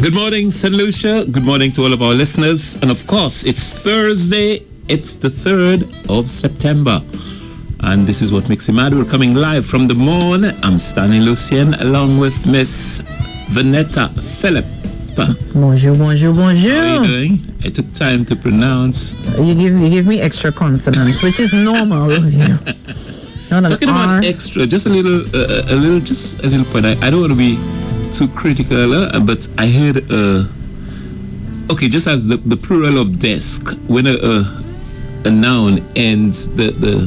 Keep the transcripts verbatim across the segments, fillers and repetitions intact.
Good morning, Saint Lucia. Good morning to all of our listeners. And of course, it's Thursday. It's the third of September. And this is What Makes You Mad. We're coming live from the morn. I'm Stanley Lucien along with Miss Vanetta Philip. Bonjour, bonjour, bonjour. How are you doing? I took time to pronounce. You give you give me extra consonants, which is normal of you. Not Talking an about R. extra, just a little, uh, a little, just a little point. I, I don't want to be too critical, uh, but I heard, uh, okay, just as the, the plural of desk, when a, a, a noun ends, the the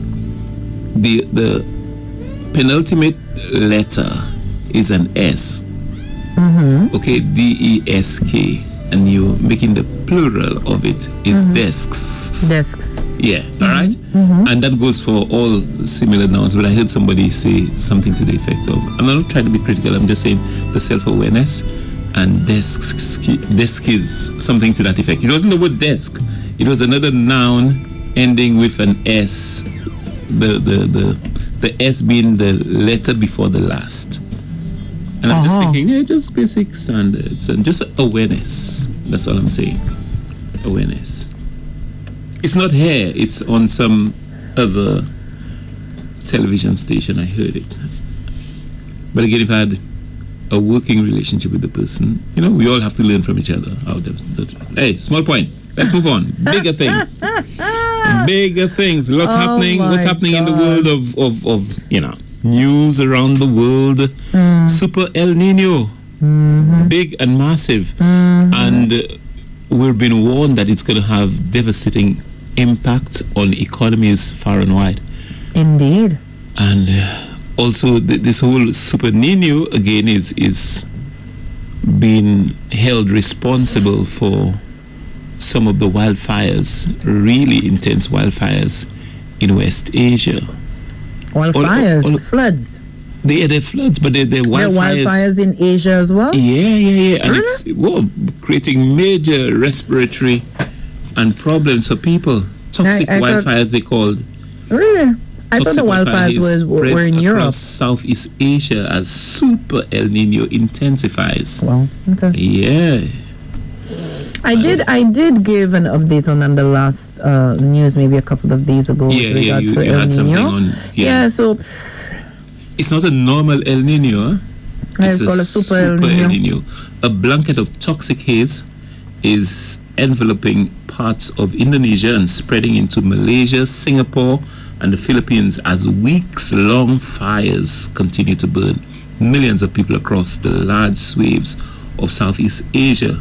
the the penultimate letter is an S. Mm-hmm. Okay, D E S K, and you're making the plural of it is mm-hmm. desks. Desks. Yeah, mm-hmm. all right? Mm-hmm. And that goes for all similar nouns, but I heard somebody say something to the effect of, I'm not trying to be critical, I'm just saying the self-awareness, and desks, desk is something to that effect. It wasn't the word desk, it was another noun ending with an S, the, the, the, the S being the letter before the last. And I'm uh-huh. just thinking, yeah, just basic standards and just awareness. That's all I'm saying. Awareness. It's not here. It's on some other television station. I heard it. But again, if I had a working relationship with the person, you know, we all have to learn from each other. How to, hey, small point. Let's move on. Bigger things. Bigger things. Lots oh happening. What's happening God. in the world of, of, of, you know, news around the world. Mm. Super El Nino. Mm-hmm. Big and massive. Mm-hmm. And uh, we've been warned that it's going to have devastating impact on economies far and wide. Indeed. And uh, also th- this whole Super Nino again is is being held responsible for some of the wildfires, really intense wildfires in West Asia. Wildfires, all, all, floods. They are the floods, but they're, they're wildfires. There are wildfires in Asia as well? Yeah, yeah, yeah. And really? it's whoa, creating major respiratory and problems for people. Toxic I, I wildfires, thought, they called. Really? I thought the wildfires was, were in Europe. Southeast Asia as Super El Nino intensifies. Wow. Okay. Yeah. I did I did give an update on, on the last uh, news maybe a couple of days ago. Yeah, with yeah, you, to you El had Nino. something on. Yeah. yeah, so it's not a normal El Nino. Huh? It's, it's a, a super, super El, Nino. El Nino. A blanket of toxic haze is enveloping parts of Indonesia and spreading into Malaysia, Singapore, and the Philippines as weeks-long fires continue to burn millions of people across the large swathes of Southeast Asia.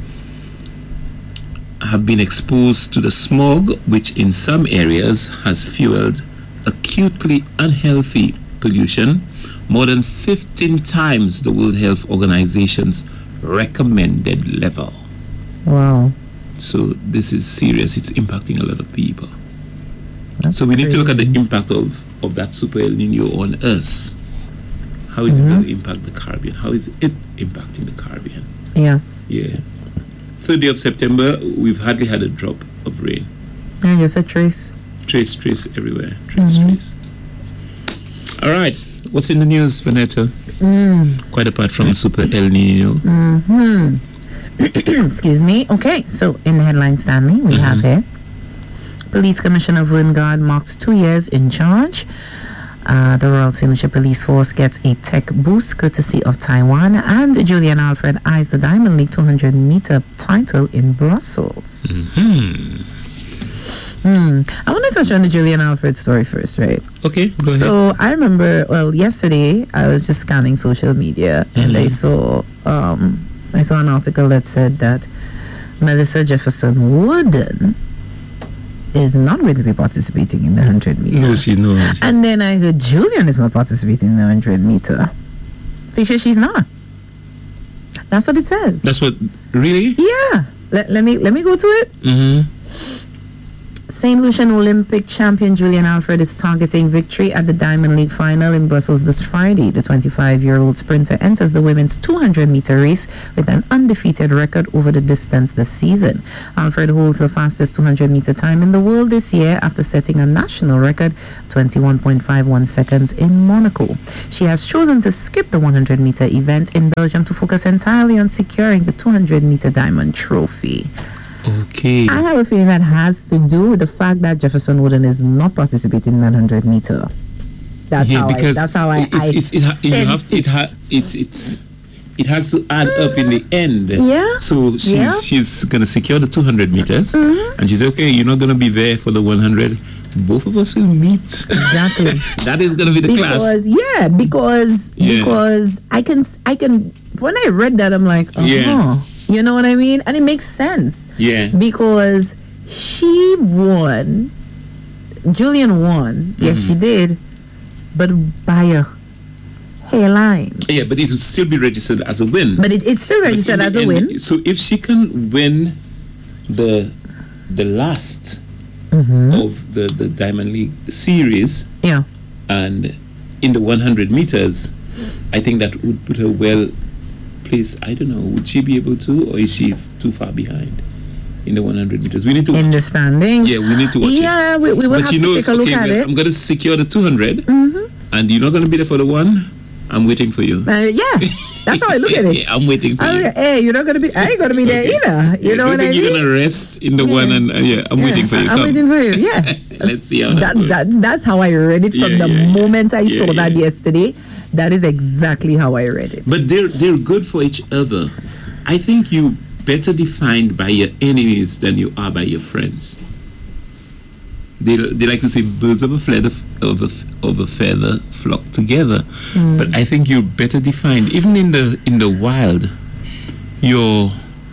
Have been exposed to the smog, which in some areas has fueled acutely unhealthy pollution, more than fifteen times the World Health Organization's recommended level. Wow. So this is serious. It's impacting a lot of people. That's so we crazy. need to look at the impact of, of that Super El Nino on us. How is mm-hmm. it going to impact the Caribbean? How is it impacting the Caribbean? Yeah. Yeah. third day of September, we've hardly had a drop of rain. Yeah, just a trace. Trace, trace everywhere. Trace, mm-hmm. trace. All right. What's in the news, Vanetta? Mm. Quite apart from Super El Nino. Mm-hmm. Excuse me. Okay, so in the headline, Stanley, we mm-hmm. have here Police Commissioner Verngard marks two years in charge. Uh, the Royal Saint Lucia Police Force gets a tech boost courtesy of Taiwan, and Julian Alfred eyes the Diamond League two hundred meter title in Brussels. Mm-hmm. Hmm. I want to touch on the Julian Alfred story first, right? Okay, go ahead. So I remember, well, yesterday I was just scanning social media mm-hmm. and I saw, um, I saw an article that said that Melissa Jefferson Wooden is not going to be participating in the one hundred meter. No, she's not. And then I heard Julian is not participating in the one hundred meter. Because she's not. That's what it says. That's what, really? Yeah. Let, let me let me go to it. Mm-hmm. Saint Lucian Olympic champion Julian Alfred is targeting victory at the Diamond League final in Brussels this Friday. The twenty-five-year-old sprinter enters the women's two hundred meter race with an undefeated record over the distance this season. Alfred holds the fastest two hundred meter time in the world this year after setting a national record twenty-one point five one seconds in Monaco. She has chosen to skip the one hundred meter event in Belgium to focus entirely on securing the two hundred meter diamond trophy. Okay. I have a feeling that has to do with the fact that Jefferson Wooden is not participating in nine hundred meter. That's yeah, how because I. That's how I. It, I it's, it, ha- you have, sense it, ha- it's it's it has to add up in the end. Yeah. So she's Yeah. she's gonna secure the two hundred meters, Mhm. and she said, "Okay, you're not gonna be there for the one hundred. Both of us will meet." Exactly. That is gonna be the class. Because yeah, because Yeah. because I can I can when I read that I'm like, oh, Yeah. you know what I mean, and it makes sense. Yeah. Because she won, Julian won. Yes, Mm-hmm. she did, but by a hairline. Yeah, but it will still be registered as a win. But it, it's still But registered in as the a end, win. So if she can win the the last Mm-hmm. of the, the Diamond League series Yeah. and in the one hundred meters, I think that would put her well placed. I don't know, would she be able to, or is she f- too far behind in the one hundred meters? We need to watch In the it. standings. Yeah, we need to watch it. Yeah, we, we will But have she to knows, take a look okay, at well, it. I'm going to secure the two hundred, Mm-hmm. and you're not going to be there for the one. I'm waiting for you. Uh, yeah, that's how I look at it. Yeah, I'm waiting for I you. look at, hey, you're not gonna be. I ain't gonna be there Okay. either. You Yeah, know don't what I think mean? you're gonna rest in the Yeah. one, and uh, yeah, I'm Yeah, waiting for you. I'm Come. waiting for you. Yeah. Let's see how that, that, goes. that that's how I read it from Yeah, the yeah, yeah. moment I Yeah, saw that yeah. yesterday. That is exactly how I read it. But they're they're good for each other. I think you better defined by your enemies than you are by your friends. They, they like to say birds of a feather of a, of a feather flock together, but I think you're better defined. Even in the in the wild, your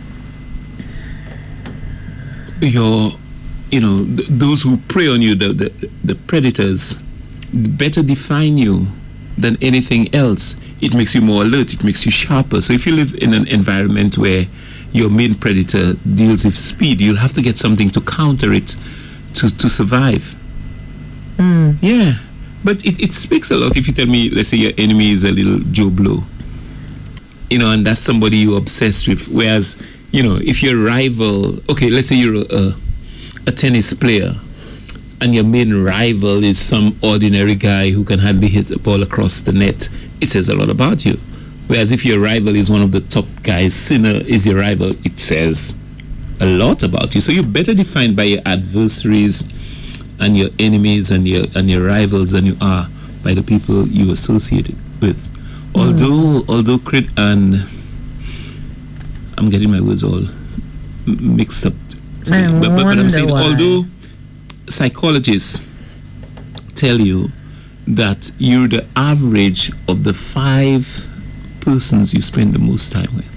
your you know th- those who prey on you, the, the the predators, better define you than anything else. It makes you more alert. It makes you sharper. So if you live in an environment where your main predator deals with speed, you'll have to get something to counter it to, to survive. Mm. Yeah. But it, it speaks a lot if you tell me, let's say your enemy is a little Joe Blow. You know, and that's somebody you're obsessed with. Whereas, you know, if your rival, okay, let's say you're a, a, a tennis player, and your main rival is some ordinary guy who can hardly hit a ball across the net, it says a lot about you. Whereas if your rival is one of the top guys, Sinner is your rival, it says a lot about you. So you're better defined by your adversaries and your enemies and your and your rivals than you are by the people you associate it with. Mm. Although, although crit and I'm getting my words all m- mixed up. To I me. But, but, but I'm saying, wonder why. although psychologists tell you that you're the average of the five persons you spend the most time with.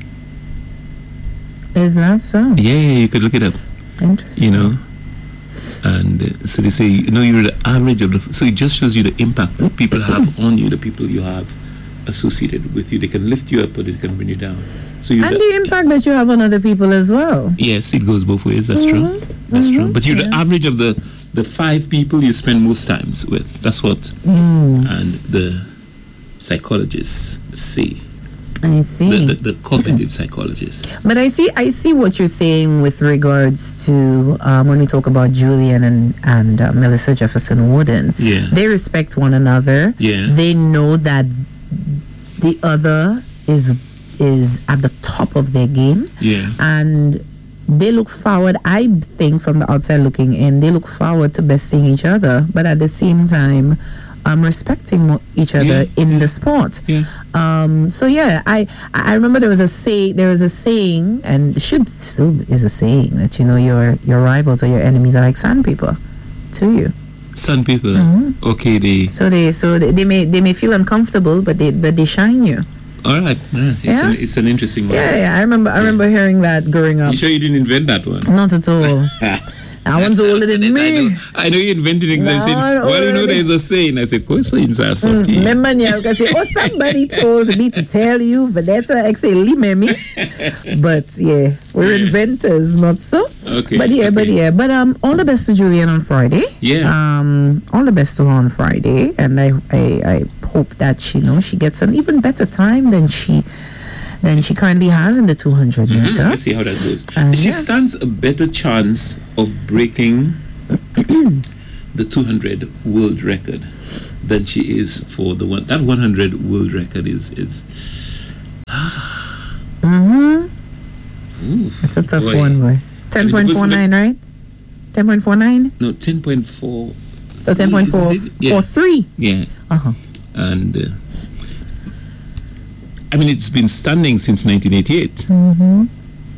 Is that so? Yeah, yeah, you could look it up. Interesting. You know, and uh, so they say, you know, you're the average of the. So it just shows you the impact that people have on you, the people you have associated with you. They can lift you up, or they can bring you down. So you. And the impact that you have on other people as well. Yes, it goes both ways. That's Mhm, true. That's true. mhm, But you're the yeah. average of the the five people you spend most times with. That's what Mm, and the psychologists say. I see. The, the, the cognitive psychologists. But I see, I see what you're saying with regards to um, when we talk about Julian and and uh, Melissa Jefferson Wooden. Yeah. They respect one another. Yeah. They know that the other is is at the top of their game, Yeah. and they look forward. I think from the outside looking in, they look forward to besting each other, but at the same time, um, respecting mo- each other Yeah, in the sport. Yeah. Um, so yeah, I I remember there was a say there was a saying, and it should still is a saying, that you know your your rivals or your enemies are like sandpaper to you. Sandpaper. Mhm. Okay, they. So they so they, they may they may feel uncomfortable, but they but they shine you. All right. Yeah, it's, Yeah? An, it's an interesting one. Yeah, yeah. I remember I remember hearing that growing up. You sure you didn't invent that one? Not at all. That one's older than I me. know, I know you invented it. No, saying, well, you know, already. there's a saying. I said, coincidence or Mm, something. remember, yeah, because say, oh, somebody told me to tell you, Vanessa, actually, me. But yeah, we're Yeah. inventors, not so. Okay. But yeah, but okay. yeah, but um, all the best to Julian on Friday. Yeah. Um, all the best to her on Friday, and I, I, I hope that she, you know, she gets an even better time than she, than she currently has in the two hundred Mhm, meter. Let's see how that goes. Uh, she yeah. stands a better chance of breaking the two hundred world record than she is for the one. That one hundred world record is is. Mm-hmm. Ooh, It's a tough boy. one, boy. Ten point four nine, right? Ten point four nine. No, ten point four. So ten point four Yeah. four three. Yeah. Uh huh. And uh, I mean, it's been standing since nineteen eighty-eight. Mm-hmm.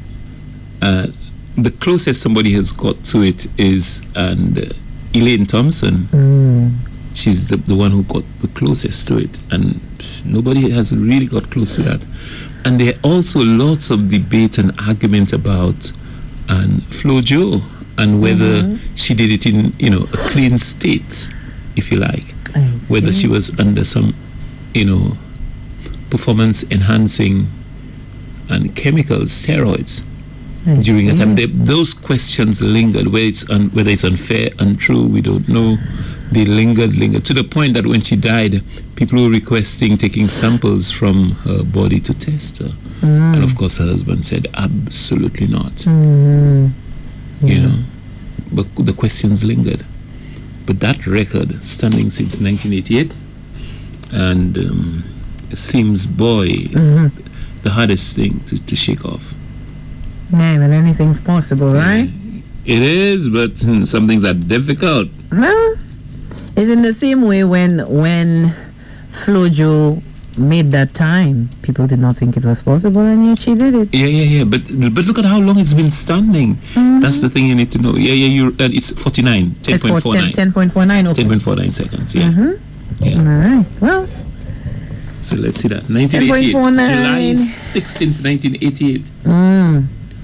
Uh, the closest somebody has got to it is and uh, Elaine Thompson. Mm. She's the, the one who got the closest to it, and nobody has really got close to that. And there are also lots of debate and argument about and Flo Jo and whether Mm-hmm. she did it in, you know, a clean state, if you like, I whether see. she was under some, you know, performance enhancing and chemical steroids I during that see. time. They, those questions lingered. Whether it's un, whether it's unfair, untrue, we don't know. They lingered, lingered to the point that when she died, people were requesting taking samples from her body to test her. Mm. And of course, her husband said, absolutely not. Mm. You Yeah. know, but the questions lingered. But that record, standing since nineteen eighty-eight, and um, seems, boy, Mm-hmm. the hardest thing to, to shake off. Yeah, but anything's possible, right? It is, but hmm, some things are difficult. Well, it's in the same way when when Flo Jo made that time, people did not think it was possible, and yet she did it. Yeah, yeah, yeah. But but look at how long it's been standing. Mm-hmm. That's the thing you need to know. Yeah, yeah. You uh, it's forty-nine, ten It's point for four ten, nine, ten point four nine. Okay. ten point four nine seconds. Yeah, Mm-hmm. yeah. All right. Well, So let's see that. nineteen eighty-eight, ten point four nine. July sixteenth, nineteen eighty-eight. mm,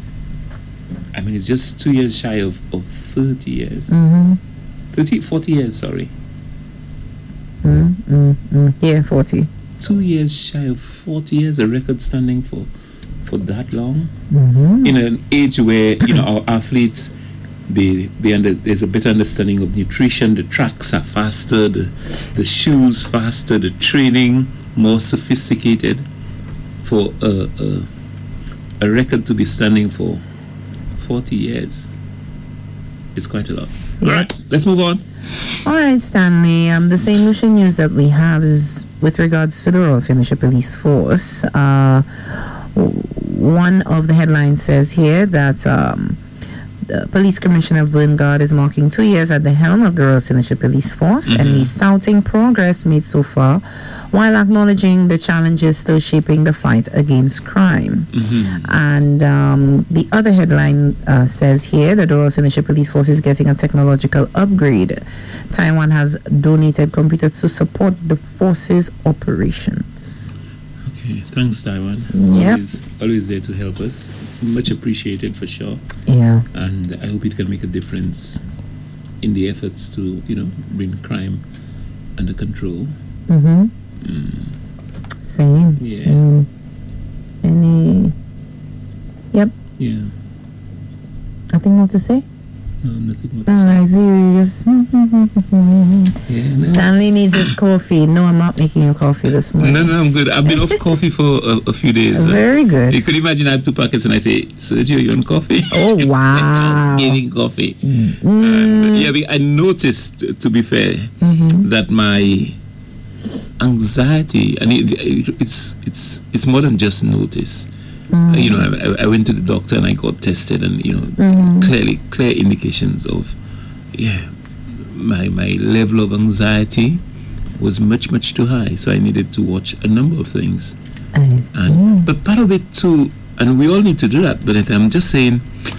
I mean, it's just two years shy of, of thirty years. mm-hmm. thirty, forty years, sorry. mm, mm, mm. Yeah, forty. Two years shy of forty years, a record standing for for that long. Mm-hmm. In an age where, you know, our athletes, they, they under, there's a better understanding of nutrition, the tracks are faster, the, the shoes faster, the training more sophisticated. For a, a, a record to be standing for forty years is quite a lot. Yeah. All right, let's move on. All right, Stanley. Um, the Saint Lucia news that we have is with regards to the Royal Saint Lucia Police Force. Uh, w- one of the headlines says here that um, the Police Commissioner Vern is marking two years at the helm of the Royal Saint Lucia Police Force, and he's touting progress made so far, while acknowledging the challenges still shaping the fight against crime. Mm-hmm. And um, the other headline uh, says here that the Royal Saint Lucia Police Force is getting a technological upgrade. Taiwan has donated computers to support the force's operations. Okay, thanks, Taiwan. Yep. Always, always there to help us. Much appreciated for sure. Yeah. And I hope it can make a difference in the efforts to, you know, bring crime under control. Mm-hmm. Mm, Same. Yeah. Same. Any? Yep. yeah, Nothing more to say? no, nothing more to All say. right, serious. Yeah, no. Stanley needs his coffee. No, I'm not making you coffee this morning. No, no, I'm good. I've been off coffee for a, a few days. Very good. You could imagine I had two packets and I say, Sergio, you on coffee? Oh, I wow. was giving coffee. Mm. Uh, yeah, be- I noticed, to be fair, Mm-hmm. that my anxiety, and it, it, it's it's it's more than just notice. Mm. Uh, you know, I, I went to the doctor and I got tested, and you know, Mm-hmm. clearly clear indications of, yeah, my my level of anxiety was much much too high. So I needed to watch a number of things. I see. And, but part of it too, and we all need to do that. But I'm just saying,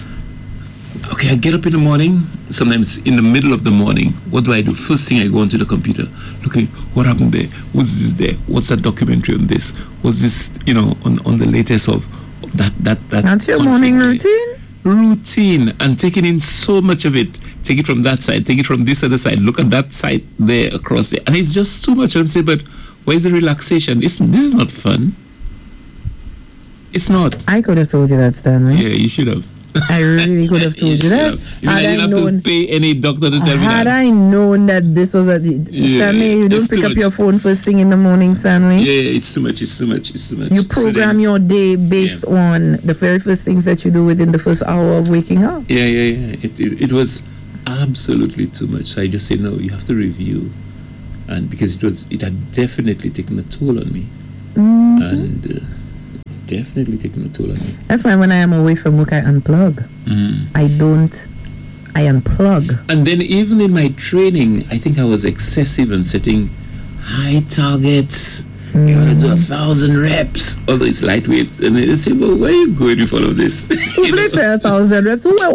okay, I get up in the morning, sometimes in the middle of the morning, what do I do? First thing I go onto the computer, looking, what happened there? What's this there? What's that documentary on this? What's this, you know, on, on the latest of that, that, that. That's your conflict morning there? routine? Routine, and taking in so much of it. Take it from that side, take it from this other side, look at that side there, across there. And it's just too much. I'm saying, but where's the relaxation? It's, this is not fun. It's not. I could have told you that, Stanley. Yeah, you should have. I really could have told you, you that. Even I didn't have known, to pay any doctor to tell me had that. I known that this was a... Yeah, Stanley, you don't pick up much. Your phone first thing in the morning, Stanley. Yeah, it's too much, it's too much, it's too much. You program so then, your day based yeah. on the very first things that you do within the first hour of waking up. Yeah, yeah, yeah. It, it, it was absolutely too much. So I just said, no, you have to review. And because it was, it had definitely taken a toll on me. Mm-hmm. And... Uh, definitely taking a toll on me. That's why when I am away from work, I unplug. Mm. I don't, I unplug. And then even in my training, I think I was excessive in setting high targets. Mm. You want to do a thousand reps, although it's lightweight. And they say, well, where are you going with all of this? you play for a thousand reps. You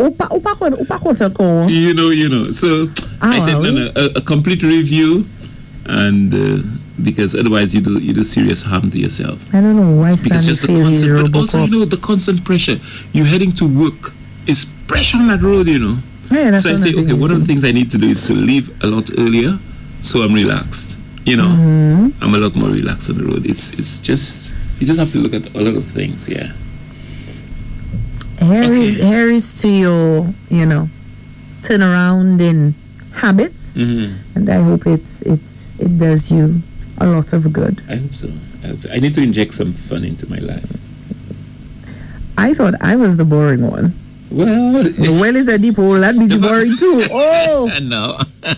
know, you know. So oh, I said, no, no, a, a complete review and... Uh, because otherwise you do you do serious harm to yourself. I don't know why. Because just the constant, but also you know the constant pressure. You heading to work is pressure on that road, you know. Yeah, that's so I say, okay, one of the things I need to do is to leave a lot earlier, so I'm relaxed. You know, mm-hmm. I'm a lot more relaxed on the road. It's it's just you just have to look at a lot of things. Yeah. Here okay. is here is to your you know turnaround in habits, mm-hmm. and I hope it's it's it does you a lot of good. I hope so. I hope so. I need to inject some fun into my life. I thought I was the boring one. Well, the well is a deep hole. That means you're boring too. Oh no.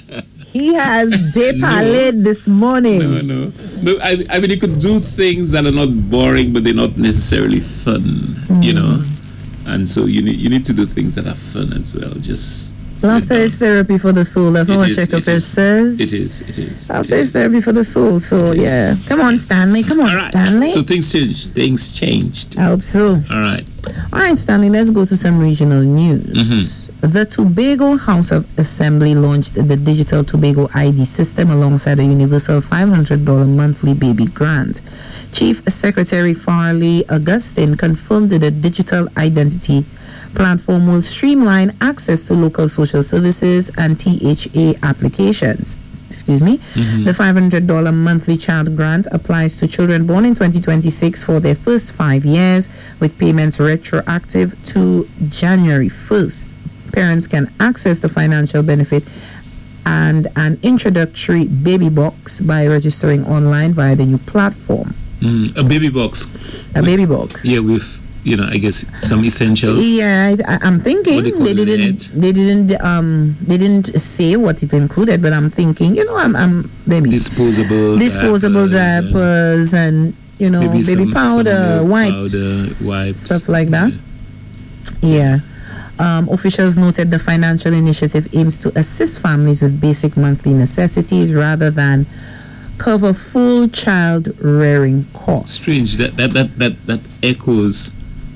He has depaled no. this morning. No, no, no. I, I mean, you could do things that are not boring, but they're not necessarily fun. Mm. You know, and so you need you need to do things that are fun as well. Just. Laughter is therapy for the soul. That's what Checkapers says. It is. It is. Laughter it is. is therapy for the soul. So yeah, come on, Stanley. Come on, All right. Stanley. So things changed. Things changed. I hope so. All right. All right, Stanley. Let's go to some regional news. Mm-hmm. The Tobago House of Assembly launched the digital Tobago I D system alongside a universal five hundred dollars monthly baby grant. Chief Secretary Farley Augustine confirmed that the digital identity platform will streamline access to local social services and T H A applications. Excuse me. Mm-hmm. The five hundred dollars monthly child grant applies to children born in twenty twenty-six for their first five years, with payments retroactive to January first. Parents can access the financial benefit and an introductory baby box by registering online via the new platform. Mm, a baby box. A with, baby box. Yeah, with you know, I guess some essentials. Yeah, I, I'm thinking they, they didn't. They didn't. Um, they didn't say what it included, but I'm thinking, you know, I'm, I'm maybe disposable, disposable diapers, diapers and, and you know, baby some, powder, some wipes, powder, wipes, stuff like that. Yeah. yeah. Um, officials noted the financial initiative aims to assist families with basic monthly necessities rather than cover full child rearing costs. Strange that that that that, that echoes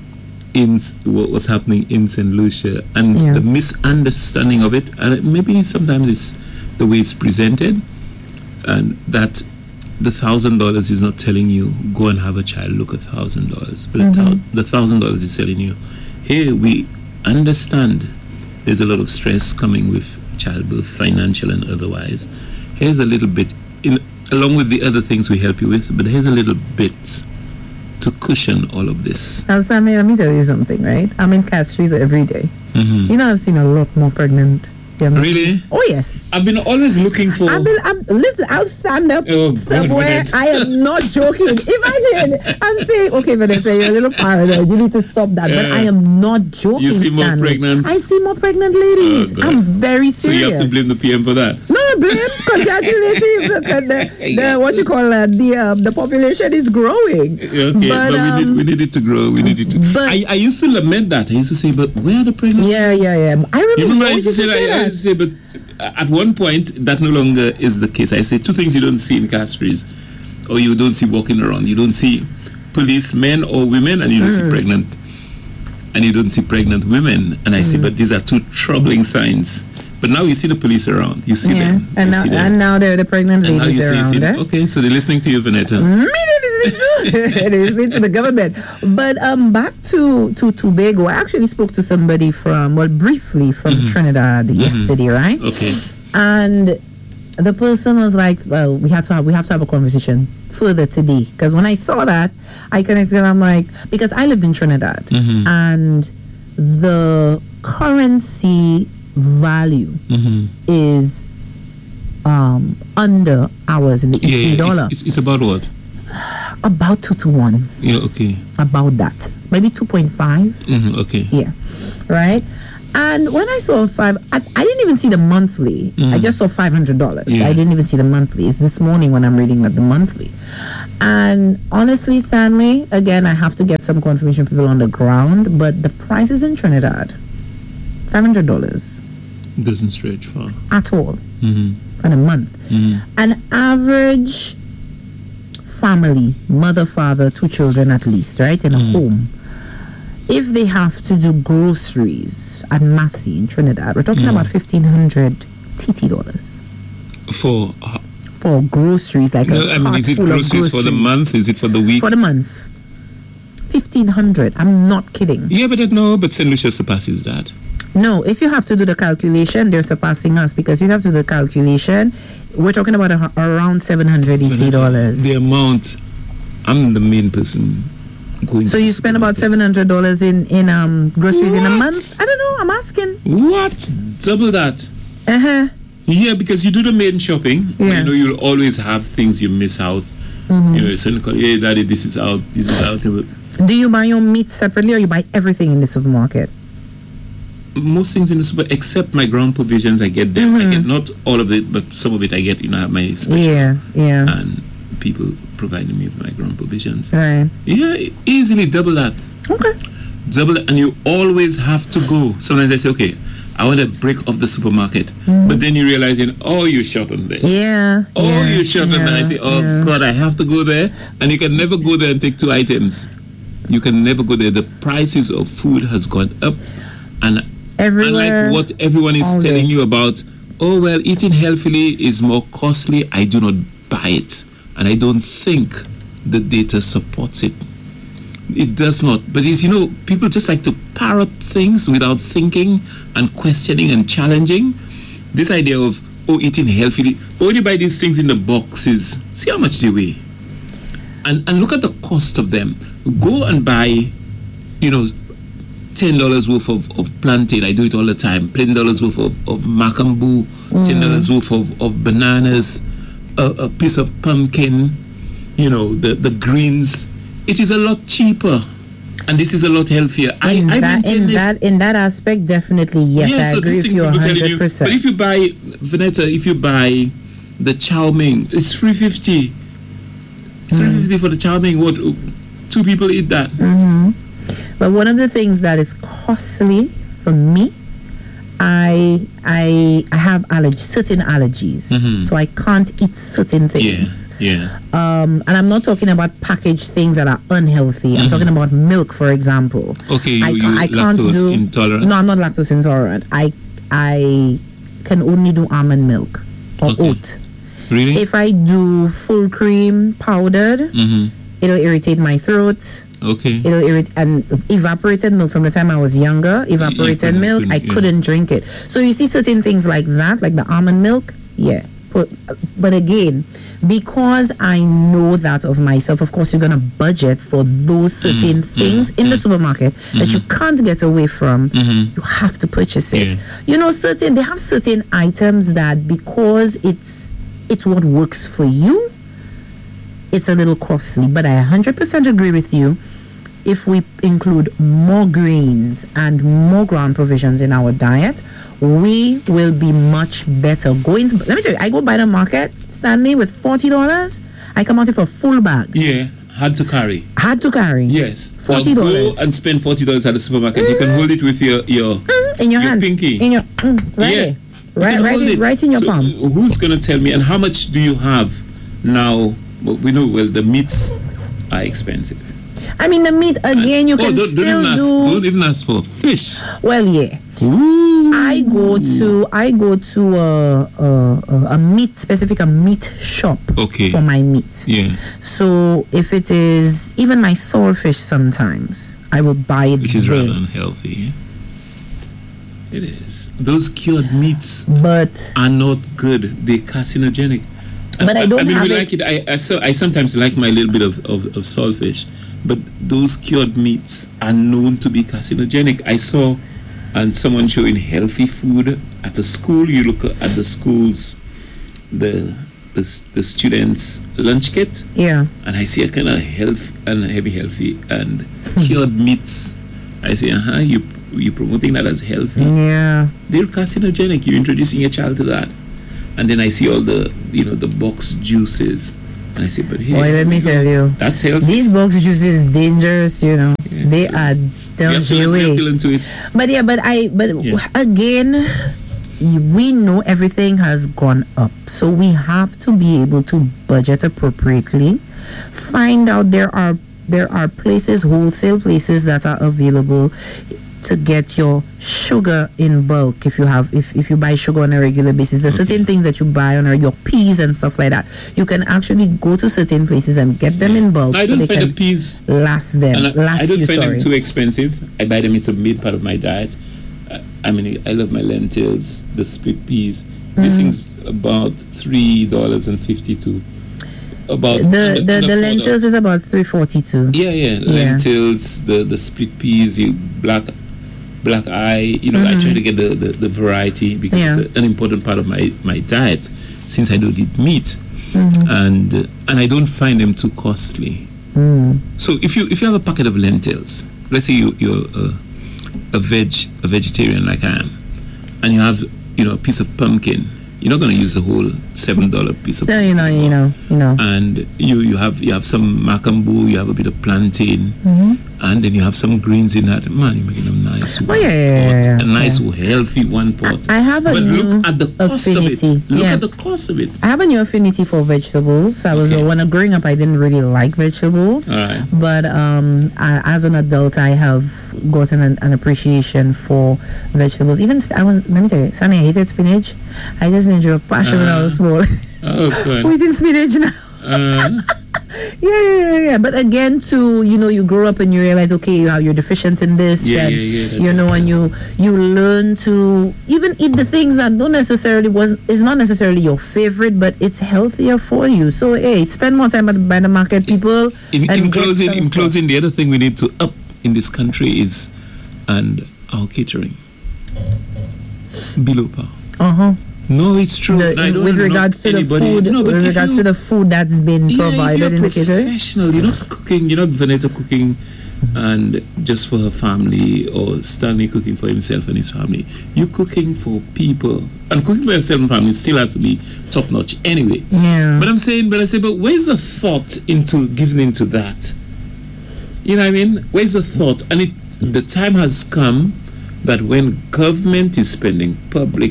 in what was happening in Saint Lucia and yeah. the misunderstanding of it, and maybe sometimes it's the way it's presented, and that the thousand dollars is not telling you go and have a child, look a thousand dollars, but mm-hmm. the thousand dollars is telling you, hey, we understand there's a lot of stress coming with childbirth, financial and otherwise. Here's a little bit in along with the other things we help you with, but here's a little bit to cushion all of this. Now, Stanley, let me tell you something, right? I'm in Castries every day. Mm-hmm. You know, I've seen a lot more pregnant young Really? ladies. Oh, yes. I've been always looking for... I've been, I'm, listen, I'll stand up oh, somewhere. God, I am not joking. Imagine, I'm saying, okay, Vanessa, you're a little paranoid. You need to stop that. But uh, I am not joking, You see Stanley. more pregnant? I see more pregnant ladies. Oh, I'm very serious. So you have to blame the P M for that? No, blame. Congratulations. Look at the, the, what you call that, the, uh, the population is growing. Okay, but, but um, we, need, we need it to grow. We need it to... But, I, I used to lament that. I used to say, but where are the pregnant? Yeah, yeah, yeah. I remember, you remember I used to used say to that? say I used to say, but at one point, that no longer is the case. I say two things you don't see in Castries, or you don't see walking around. You don't see policemen or women, and you don't mm. see pregnant, and you don't see pregnant women. And I mm. say, but these are two troubling signs. But now you see the police around. You see yeah. them. And, you now, see them. and now they're the pregnant and ladies now you around. See, eh? Okay, so they're listening to you, Vanetta. Me, they're listening to the government. But um, back to, to Tobago, I actually spoke to somebody from, well, briefly from mm-hmm. Trinidad mm-hmm. yesterday, right? Okay. And the person was like, well, we have to have we have to have a conversation further today, because when I saw that, I connected and I'm like, because I lived in Trinidad, Mm-hmm. and the currency value Mm-hmm. is um under ours in the Yeah, E C yeah. dollar, It's, it's, it's about what? about two to one, Yeah, okay. about that, maybe two point five. Mm-hmm, okay. Yeah, right. And when I saw five, I, I didn't even see the monthly. Mm. I just saw five hundred dollars. Yeah. I didn't even see the monthly. It's this morning when I'm reading that the monthly. And honestly, Stanley, again, I have to get some confirmation from people on the ground, but the prices in Trinidad, five hundred dollars Doesn't stretch far. at all Mm-hmm. for a month. Mm-hmm. An average family, mother, father, two children at least, right, in a Mm. home, if they have to do groceries at Massey in Trinidad, we're talking Mm. about fifteen hundred T T dollars For uh, for groceries, like no, a I mean, cart is it full of groceries for the groceries. month? Is it for the week? For the month, fifteen hundred. I'm not kidding. Yeah, but uh, no, but Saint Lucia surpasses that. No, if you have to do the calculation, they're surpassing us, because if you have to do the calculation, we're talking about a, around seven hundred E C dollars. The amount, I'm the main person going. So to you spend about supermarkets. seven hundred dollars in in um groceries in a What? month? I don't know. I'm asking. What? Double that? Uh huh. Yeah, because you do the main shopping. Yeah. You know, you'll always have things you miss out. Mm-hmm. You know, it's like, hey, daddy, this is out, this is out. Do you buy your meat separately, or you buy everything in the supermarket? Most things in the super, except my ground provisions, I get them. I get not all of it, but some of it I get. You know, I have my special, Yeah, yeah. and people providing me with my ground provisions. Right. Yeah, easily double that. Okay. Double it, and you always have to go. Sometimes I say, okay, I want a break of the supermarket, but then you realize, you know, oh, you're short on this. Yeah. Oh, yeah, you're short on that. I yeah, say, oh yeah. God, I have to go there, and you can never go there and take two items. You can never go there. The prices of food has gone up, and Everywhere. unlike what everyone is all telling day. you about, oh well, eating healthily is more costly. I do not buy it, and I don't think the data supports it. It does not. But it's, you know, people just like to parrot things without thinking and questioning and challenging. This idea of, oh, eating healthily. When you buy these things in the boxes, see how much they weigh. And, and look at the cost of them. Go and buy, you know, ten dollars worth of, of plantain. I do it all the time. ten dollars worth of, of macambu, ten dollars worth of, of bananas, a, a piece of pumpkin, you know, the, the greens. It is a lot cheaper, and this is a lot healthier. In I, I that, maintain in this. that, in that aspect, definitely yes. Yeah, I so agree this with thing you a people telling hundred you. percent. But if you buy, Vanetta, if you buy the chow mein, it's three fifty. Three fifty for the chow mein. What? Two people eat that. But one of the things that is costly for me, I I I have allergies, certain allergies, Mhm. so I can't eat certain things. Yeah. Um, and I'm not talking about packaged things that are unhealthy. I'm Mhm. talking about milk, for example. Okay, you, I, you ca- I can't lactose do. intolerant. No, I'm not lactose intolerant. I I can only do almond milk or Okay. oat. Really? If I do full cream powdered, Mm-hmm. it'll irritate my throat. Okay. It'll irritate, and evaporated milk from the time I was younger, evaporated couldn't- milk, I couldn't, yeah. couldn't drink it. So you see certain things like that, like the almond milk, yeah. But, but again, because I know that of myself, of course, you're going to budget for those certain things in the supermarket that you can't get away from. Mhm. You have to purchase it. Yeah. You know, certain, they have certain items that because it's it's what works for you, it's a little costly. But I one hundred percent agree with you. If we include more greens and more ground provisions in our diet, we will be much better. Going to, let me tell you, I go by the market, Stanley, with forty dollars. I come out with a full bag. Yeah. Had to carry. Had to carry. Yes. forty Now dollars. go and spend forty dollars at the supermarket. You can hold it with your your in your, your hands. pinky. In your, mm, right Yeah. there. You Right, can right, hold in, right in your So, palm. Who's gonna tell me? And how much do you have now? Well, we know well the meats are expensive. I mean, the meat, again, you oh, can don't, don't still even ask, do... don't even ask for fish. Well, yeah. Ooh. I go to I go to a, a, a, a meat specific a meat shop Okay. for my meat. Yeah. So if it is even my saltfish, sometimes I will buy it Which is there. rather unhealthy. It is. Those cured meats But are not good. They're carcinogenic. But I don't I mean, have we it- like it. I I, so, I sometimes like my little bit of, of, of saltfish, but those cured meats are known to be carcinogenic. I saw and someone showing healthy food at a school. You look at the schools, the the, s- the students' lunch kit, yeah. and I see a kind of health and heavy healthy and cured meats. I say, uh huh, you you promoting that as healthy? Yeah. They're carcinogenic. You're introducing your child to that. And then I see all the, you know, the box juices. And I say, but hey, Boy, let me tell you. that's healthy. These box juices is dangerous, you know. Yeah, they so are We have to don't look- we have away. to learn to it. But yeah, but I but Yeah. again, we know everything has gone up, so we have to be able to budget appropriately. Find out there are there are places, wholesale places that are available to get your sugar in bulk. If you have if, if you buy sugar on a regular basis, there's certain things that you buy on a, your peas and stuff like that. You can actually go to certain places and get them in bulk I so don't they find can the peas, last them. and I, last I don't you, find sorry. them too expensive. I buy them. It's a made part of my diet. I, I mean, I love my lentils, the split peas. This Mm-hmm. thing's about three dollars and fifty-two. About the under- the, under the four lentils dollars. is about three forty two. Yeah, yeah, Yeah. lentils, the the split peas, you black black eye. You know, I try to get the, the, the variety because Yeah. it's a, an important part of my, my diet since I don't eat meat, Mm-hmm. and uh, and I don't find them too costly. Mm. So if you if you have a packet of lentils, let's say you you're a, a veg a vegetarian like I am, and you have you know a piece of pumpkin, you're not going to use the whole seven dollar piece of No, you know, pumpkin. you know, you know. And you you have you have some macambo, you have a bit of plantain, Mm-hmm. and then you have some greens in that. Man, you're making them nice. Oh, yeah, yeah, yeah, pot, yeah, a nice yeah. healthy one pot. I have a but new look at the cost affinity. of it. Look Yeah. at the cost of it. I have a new affinity for vegetables. I was Okay. uh, when I growing up, I didn't really like vegetables, All right. but um, I, as an adult, I have gotten an, an appreciation for vegetables. Even sp- I was let me tell you, Sunny, I hated spinach. I hated spinach with a passion when I was small. Oh, We're good. eating spinach now. Uh, Yeah, yeah, yeah, yeah. But again, too, you know, you grow up and you realize, okay, you have, you're deficient in this, Yeah, and yeah, yeah, that's you know, right. and you you learn to even eat the things that don't necessarily was is not necessarily your favorite, but it's healthier for you. So, hey, spend more time at by the market, people. in, and in get closing, some in stuff. closing, the other thing we need to up in this country is and our catering below par. Uh huh. No, it's true. The, I don't with knock regards to the anybody. food, No, but with if regards you- to the food that's been Yeah, if provided you're in the catering. professional, you're not cooking, you're not Vanessa cooking and just for her family or Stanley cooking for himself and his family. You're cooking for people. And cooking for yourself and family still has to be top notch anyway. Yeah. But I'm saying, but I say, but where's the thought into giving into that? You know what I mean? Where's the thought? And it the time has come that when government is spending public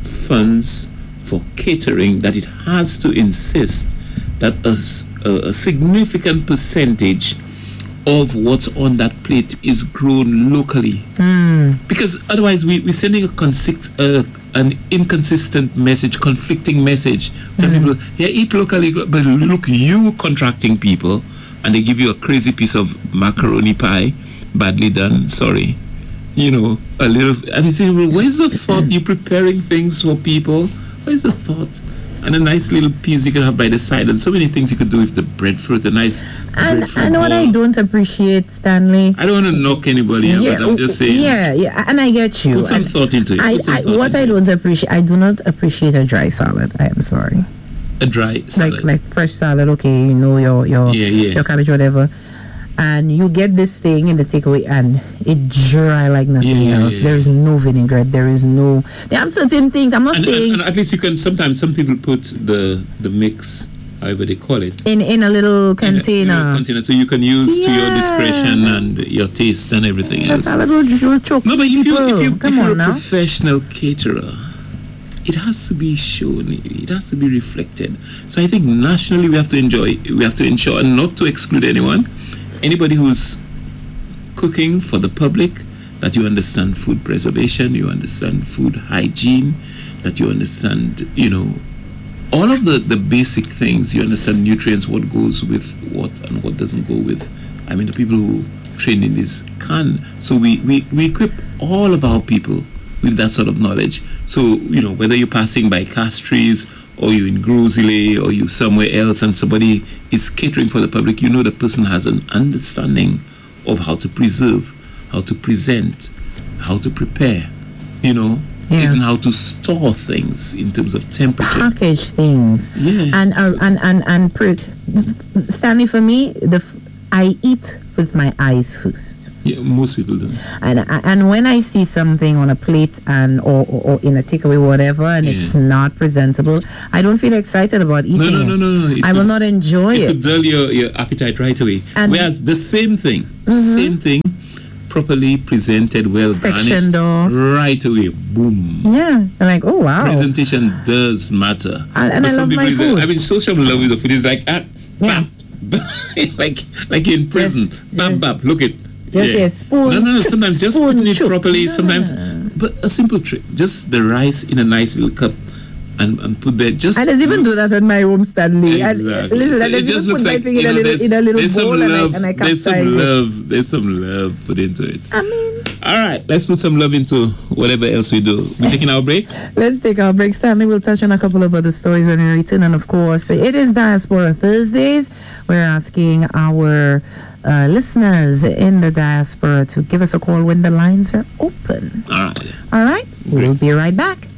funds for catering, that it has to insist that a, s- a- a significant percentage of what's on that plate is grown locally. Because otherwise we, we're sending a consist, uh, an inconsistent message, conflicting message. Tell people, yeah, eat locally, but look, you contracting people, and they give you a crazy piece of macaroni pie, badly done, sorry. You know, a little, and you think, well, where's the thought? You're preparing things for people. Where's the thought? And a nice little piece you can have by the side, and so many things you could do with the breadfruit, a nice And, breadfruit and what I bowl. don't appreciate, Stanley. I don't want to knock anybody, yeah, but I'm just saying. Yeah, yeah, and I get you. Put some And thought into it. I, Put some I, thought what into I it. don't appreciate, I do not appreciate a dry salad. I am sorry. A dry salad. Like like fresh salad, okay, you know your your Yeah, yeah. your cabbage, whatever, and you get this thing in the takeaway, and it dry like nothing Yeah, yeah, else. yeah, There is no vinaigrette. There is no. They have certain things. I'm not and, saying and, and at least you can, sometimes some people put the the mix, however they call it, in in a little in a- container. in a container, so you can use to your Yeah. discretion and your taste and everything The else. salad will, will choke No, but if you people. if you Come if you're on a now. professional caterer, it has to be shown. It has to be reflected. So I think nationally we have to enjoy. We have to ensure and not to exclude anyone. Anybody who's cooking for the public, that you understand food preservation, you understand food hygiene, that you understand, you know, all of the, the basic things. You understand nutrients, what goes with what and what doesn't go with. I mean, the people who train in this can. So we, we, we equip all of our people with that sort of knowledge. So, you know, whether you're passing by Castries or you're in Grosile or you're somewhere else and somebody is catering for the public, you know the person has an understanding of how to preserve, how to present, how to prepare, you know, yeah. even how to store things in terms of temperature. Package things. Yeah. And, uh, and, and, and, pre- Stanley, for me, the f- I eat with my eyes first. Yeah, most people do. And and when I see something on a plate and or, or, or in a takeaway, whatever, and yeah. it's not presentable, I don't feel excited about eating no, no, no, no, no. it. I could, will not enjoy it. It could dull your, your appetite right away. And whereas the same thing, mm-hmm. same thing, properly presented, well sectioned off, right away, boom. Yeah, I'm like, oh wow. Presentation does matter. And, and I love my food. I mean, social love with the food is like, ah, yeah. bam, like like in prison, yes, bam, yes. bam. Look it. Yes, yeah. yes, spoon. No, no, no. Sometimes just putting it chook. properly. Yeah. Sometimes, but a simple trick: just the rice in a nice little cup, and, and put there. Just I just even do that at my home, Stanley. Exactly. And, listen, so I it just looks like in, know, a little, in a little there's bowl some love. and I, and I there's some it. love. There's some love put into it. I mean, all right. Let's put some love into whatever else we do. We taking our break. Let's take our break, Stanley. We'll touch on a couple of other stories when we return, and of course, it is Diaspora Thursdays. We're asking our Uh, listeners in the diaspora to give us a call when the lines are open. All right. All right. We'll be right back.